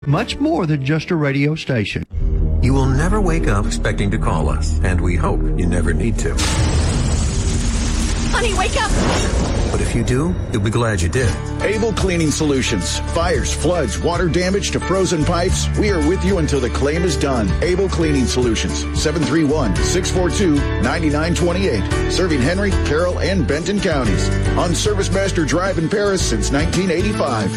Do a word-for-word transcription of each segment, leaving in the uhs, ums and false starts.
Much more than just a radio station. You will never wake up expecting to call us, and we hope you never need to. Honey, wake up! But if you do, you'll be glad you did. Able Cleaning Solutions. Fires, floods, water damage to frozen pipes. We are with you until the claim is done. Able Cleaning Solutions. seven three one, six four two, nine nine two eight. Serving Henry, Carroll, and Benton counties. On Service Master Drive in Paris since nineteen eighty-five.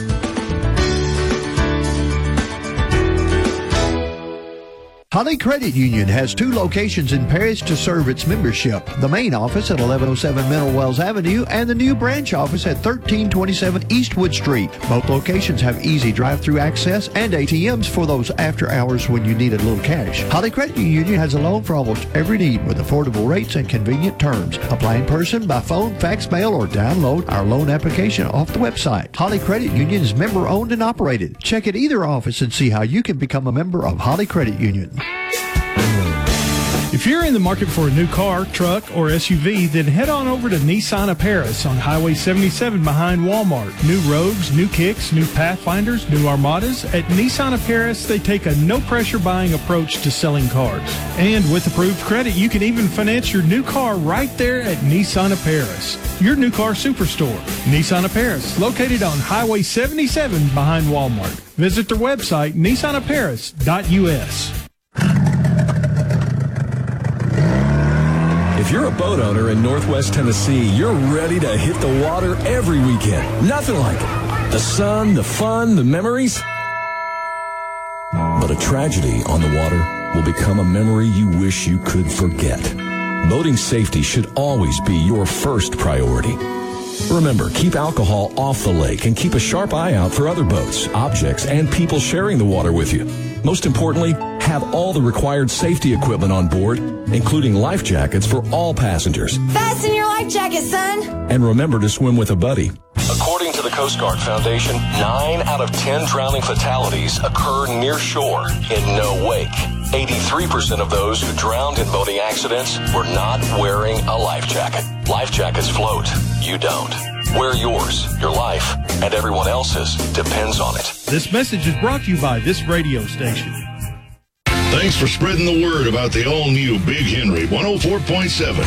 Holly Credit Union has two locations in Paris to serve its membership. The main office at eleven oh seven Mineral Wells Avenue and the new branch office at thirteen twenty-seven Eastwood Street. Both locations have easy drive-through access and A T Ms for those after hours when you need a little cash. Holly Credit Union has a loan for almost every need with affordable rates and convenient terms. Apply in person, by phone, fax, mail, or download our loan application off the website. Holly Credit Union is member-owned and operated. Check at either office and see how you can become a member of Holly Credit Union. If you're in the market for a new car, truck, or S U V, then head on over to Nissan of Paris on Highway seventy-seven behind Walmart. New Rogues, new Kicks, new Pathfinders, new Armadas. At Nissan of Paris, they take a no-pressure buying approach to selling cars. And with approved credit, you can even finance your new car right there at Nissan of Paris, your new car superstore. Nissan of Paris, located on Highway seventy-seven behind Walmart. Visit their website, nissan of paris dot u s. If you're a boat owner in Northwest Tennessee, you're ready to hit the water every weekend. Nothing like it. The sun, the fun, the memories. But a tragedy on the water will become a memory you wish you could forget. Boating safety should always be your first priority. Remember, keep alcohol off the lake and keep a sharp eye out for other boats, objects, and people sharing the water with you. Most importantly, have all the required safety equipment on board, including life jackets for all passengers. Fasten your life jacket, son! And remember to swim with a buddy. According to the Coast Guard Foundation, nine out of ten drowning fatalities occur near shore in no wake. eighty-three percent of those who drowned in boating accidents were not wearing a life jacket. Life jackets float. You don't. Wear yours. Your life, and everyone else's, depends on it. This message is brought to you by this radio station. Thanks for spreading the word about the all-new Big Henry one oh four point seven.